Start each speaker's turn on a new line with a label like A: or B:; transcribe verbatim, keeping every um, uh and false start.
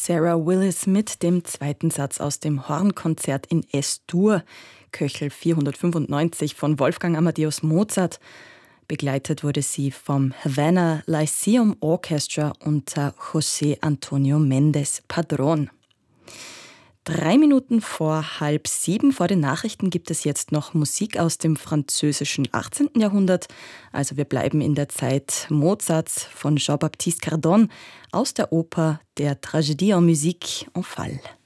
A: Sarah Willis mit dem zweiten Satz aus dem Hornkonzert in S-Dur, Köchel vierhundertfünfundneunzig von Wolfgang Amadeus Mozart. Begleitet wurde sie vom Havana Lyceum Orchestra unter José Antonio Méndez Padrón. Drei Minuten vor halb sieben vor den Nachrichten gibt es jetzt noch Musik aus dem französischen achtzehnten Jahrhundert. Also wir bleiben in der Zeit Mozarts von Jean-Baptiste Cardon aus der Oper Der Tragédie en musique en Fall.